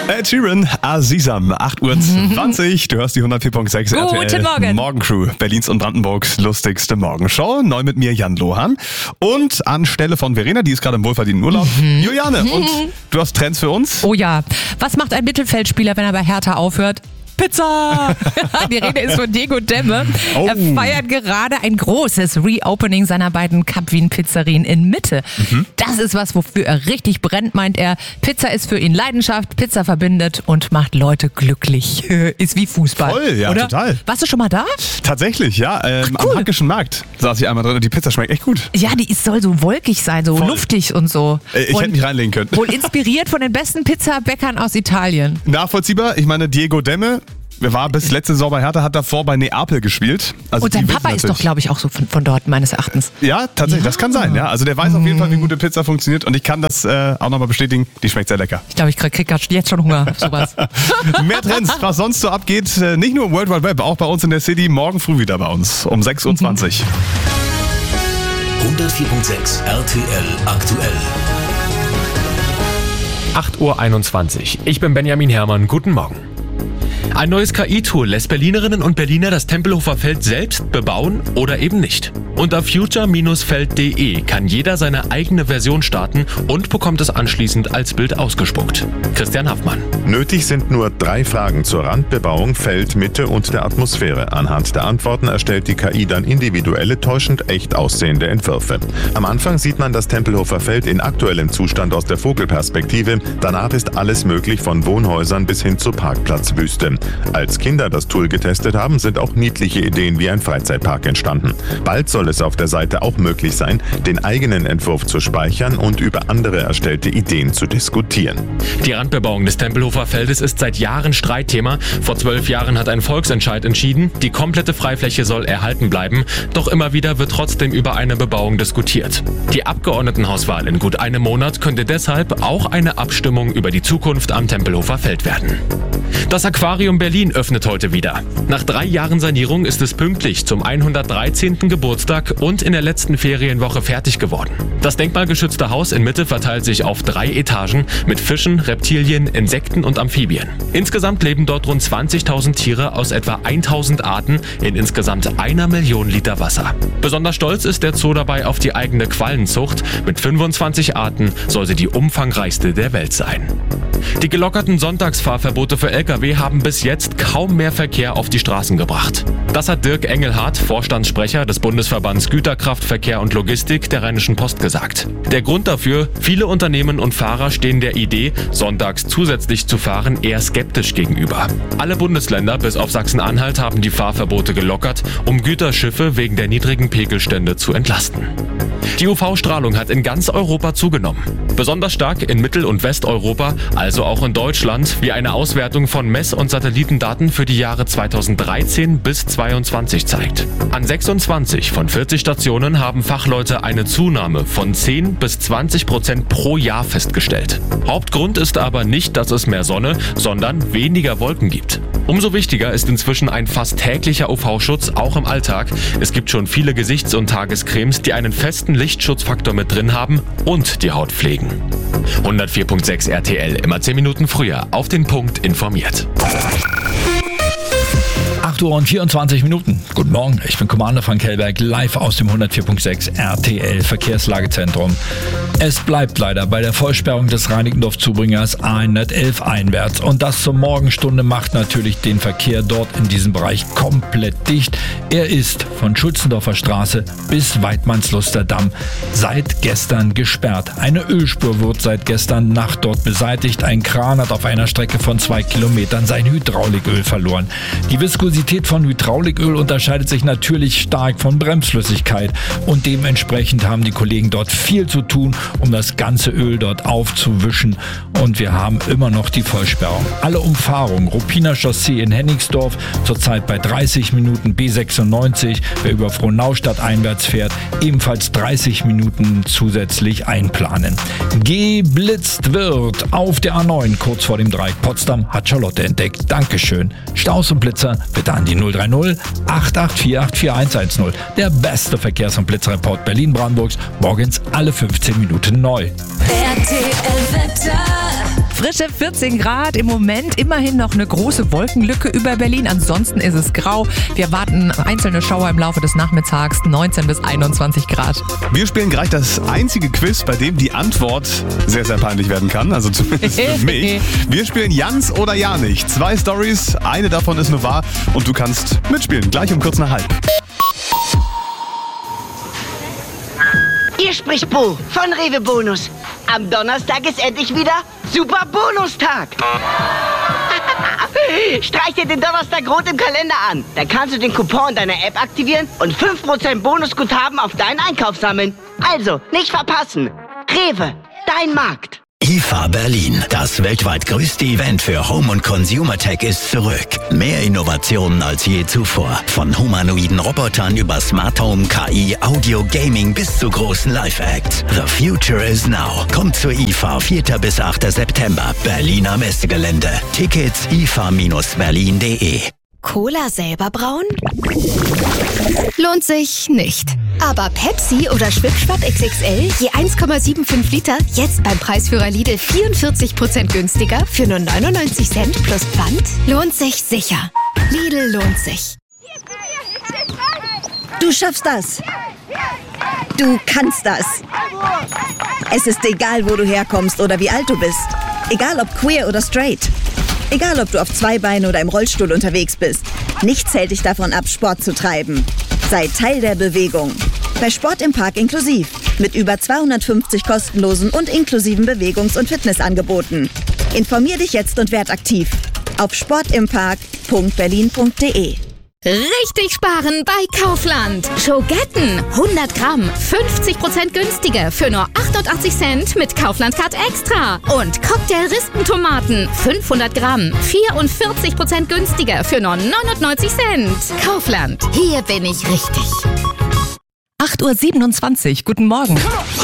Ed Sheeran, Azizam, 8.20 Uhr. Du hörst die 104.6 RTL. Guten Morgen. Morgencrew, Berlins und Brandenburgs lustigste Morgenshow. Neu mit mir, Jan Lohan. Und anstelle von Verena, die ist gerade im wohlverdienten Urlaub, Juliane. Und du hast Trends für uns? Oh ja. Was macht ein Mittelfeldspieler, wenn er bei Hertha aufhört? Pizza! Die Rede ist von Diego Demme. Oh. Er feiert gerade ein großes Reopening seiner beiden Cup-Wien-Pizzerien in Mitte. Das ist was, wofür er richtig brennt, meint er. Pizza ist für ihn Leidenschaft, Pizza verbindet und macht Leute glücklich. Ist wie Fußball. Voll, ja, oder? total. Warst du schon mal da? Tatsächlich, ja. Am Hackischen Markt saß ich einmal drin und die Pizza schmeckt echt gut. Ja, soll so wolkig sein, so Voll. luftig und so. Ich und hätte mich reinlegen können. wohl inspiriert von den besten Pizzabäckern aus Italien. Nachvollziehbar. Ich meine, Diego Demme war bis letzte Saison bei Hertha, hat davor bei Neapel gespielt. Also Und sein die Papa wissen ist doch, natürlich. glaube ich, auch so von dort, meines Erachtens. Ja, tatsächlich, Ja. das kann sein. Ja. Also der weiß auf jeden Fall, wie gute Pizza funktioniert und ich kann das auch nochmal bestätigen, die schmeckt sehr lecker. Ich glaube, ich krieg jetzt schon Hunger auf sowas. Mehr Trends, was sonst so abgeht, nicht nur im World Wide Web, auch bei uns in der City, morgen früh wieder bei uns um 6.20 Uhr. 104.6 RTL aktuell. 8.21 Uhr. Ich bin Benjamin Herrmann. Guten Morgen. Ein neues KI-Tool lässt Berlinerinnen und Berliner das Tempelhofer Feld selbst bebauen oder eben nicht. Unter future-feld.de kann jeder seine eigene Version starten und bekommt es anschließend als Bild ausgespuckt. Christian Haffmann. Nötig sind nur 3 Fragen zur Randbebauung, Feld, Mitte und der Atmosphäre. Anhand der Antworten erstellt die KI dann individuelle, täuschend echt aussehende Entwürfe. Am Anfang sieht man das Tempelhofer Feld in aktuellem Zustand aus der Vogelperspektive. Danach ist alles möglich, von Wohnhäusern bis hin zur Parkplatzwüste. Als Kinder das Tool getestet haben, sind auch niedliche Ideen wie ein Freizeitpark entstanden. Bald soll es auf der Seite auch möglich sein, den eigenen Entwurf zu speichern und über andere erstellte Ideen zu diskutieren. Die Randbebauung des Tempelhofer Feldes ist seit Jahren Streitthema. Vor 12 Jahren hat ein Volksentscheid entschieden, die komplette Freifläche soll erhalten bleiben. Doch immer wieder wird trotzdem über eine Bebauung diskutiert. Die Abgeordnetenhauswahl in gut einem Monat könnte deshalb auch eine Abstimmung über die Zukunft am Tempelhofer Feld werden. Das Aquarium Berlin öffnet heute wieder. Nach 3 Jahren Sanierung ist es pünktlich zum 113. Geburtstag und in der letzten Ferienwoche fertig geworden. Das denkmalgeschützte Haus in Mitte verteilt sich auf 3 Etagen mit Fischen, Reptilien, Insekten und Amphibien. Insgesamt leben dort rund 20.000 Tiere aus etwa 1.000 Arten in insgesamt 1 Million Liter Wasser. Besonders stolz ist der Zoo dabei auf die eigene Quallenzucht. Mit 25 Arten soll sie die umfangreichste der Welt sein. Die gelockerten Sonntagsfahrverbote für Lkw haben bis jetzt kaum mehr Verkehr auf die Straßen gebracht. Das hat Dirk Engelhardt, Vorstandssprecher des Bundesverbands Güterkraftverkehr und Logistik der Rheinischen Post gesagt. Der Grund dafür: viele Unternehmen und Fahrer stehen der Idee, sonntags zusätzlich zu fahren, eher skeptisch gegenüber. Alle Bundesländer bis auf Sachsen-Anhalt haben die Fahrverbote gelockert, um Güterschiffe wegen der niedrigen Pegelstände zu entlasten. Die UV-Strahlung hat in ganz Europa zugenommen. Besonders stark in Mittel- und Westeuropa, also auch in Deutschland, wie eine Auswertung von Mess- und Satellitendaten für die Jahre 2013 bis 2022 zeigt. An 26 von 40 Stationen haben Fachleute eine Zunahme von 10 bis 20% pro Jahr festgestellt. Hauptgrund ist aber nicht, dass es mehr Sonne, sondern weniger Wolken gibt. Umso wichtiger ist inzwischen ein fast täglicher UV-Schutz, auch im Alltag. Es gibt schon viele Gesichts- und Tagescremes, die einen festen Lichtschutzfaktor mit drin haben und die Haut pflegen. 104.6 RTL, immer 10 Minuten früher, auf den Punkt informiert. 8.24 Uhr. Guten Morgen, ich bin Commander Frank Hellberg, live aus dem 104.6 RTL Verkehrslagezentrum. Es bleibt leider bei der Vollsperrung des Reinickendorf-Zubringers A111 einwärts. Und das zur Morgenstunde macht natürlich den Verkehr dort in diesem Bereich komplett dicht. Er ist von Schulzendorfer Straße bis Weidmannsluster Damm seit gestern gesperrt. Eine Ölspur wird seit gestern Nacht dort beseitigt. Ein Kran hat auf einer Strecke von 2 Kilometern sein Hydrauliköl verloren. Die Viskosität von Hydrauliköl unterscheidet sich natürlich stark von Bremsflüssigkeit und dementsprechend haben die Kollegen dort viel zu tun, um das ganze Öl dort aufzuwischen, und wir haben immer noch die Vollsperrung. Alle Umfahrungen, Ruppiner Chaussee in Hennigsdorf zurzeit bei 30 Minuten, B96, wer über Frohnaustadt einwärts fährt, ebenfalls 30 Minuten zusätzlich einplanen. Geblitzt wird auf der A9 kurz vor dem Dreieck Potsdam, hat Charlotte entdeckt. Dankeschön. Staus und Blitzer bitte an die 030 884 84110. Der beste Verkehrs- und Blitzreport Berlin-Brandenburgs, morgens alle 15 Minuten neu. RTL Wetter. Frische 14 Grad im Moment, immerhin noch eine große Wolkenlücke über Berlin. Ansonsten ist es grau. Wir erwarten einzelne Schauer im Laufe des Nachmittags, 19 bis 21 Grad. Wir spielen gleich das einzige Quiz, bei dem die Antwort sehr, sehr peinlich werden kann. Also zumindest für mich. Wir spielen Jans oder ja nicht. 2 Stories, eine davon ist nur wahr und du kannst mitspielen. Gleich um kurz nach halb. Hier spricht Bo von Rewe Bonus. Am Donnerstag ist endlich wieder Super Bonustag. Streich dir den Donnerstag rot im Kalender an. Dann kannst du den Coupon deiner App aktivieren und 5% Bonusguthaben auf deinen Einkauf sammeln. Also, nicht verpassen. Rewe, dein Markt. IFA Berlin, das weltweit größte Event für Home- und Consumer Tech ist zurück. Mehr Innovationen als je zuvor. Von humanoiden Robotern über Smart Home, KI, Audio, Gaming bis zu großen Live-Acts. The future is now. Kommt zur IFA 4. bis 8. September. Berliner Messegelände. Tickets ifa-berlin.de. Cola selber brauen? Lohnt sich nicht. Aber Pepsi oder Schwipschwapp XXL je 1,75 Liter jetzt beim Preisführer Lidl 44% günstiger für nur 99 Cent plus Pfand? Lohnt sich sicher. Lidl lohnt sich. Du schaffst das. Du kannst das. Es ist egal, wo du herkommst oder wie alt du bist. Egal ob queer oder straight. Egal ob du auf 2 Beinen oder im Rollstuhl unterwegs bist. Nichts hält dich davon ab, Sport zu treiben. Sei Teil der Bewegung. Bei Sport im Park inklusiv. Mit über 250 kostenlosen und inklusiven Bewegungs- und Fitnessangeboten. Informier dich jetzt und werd aktiv. Auf sportimpark.berlin.de. Richtig sparen bei Kaufland. Schogetten 100 Gramm 50% günstiger für nur 88 Cent mit Kaufland Card Extra. Und Cocktail-Rispentomaten 500 Gramm 44% günstiger für nur 99 Cent. Kaufland, hier bin ich richtig. 8:27 Uhr, guten Morgen.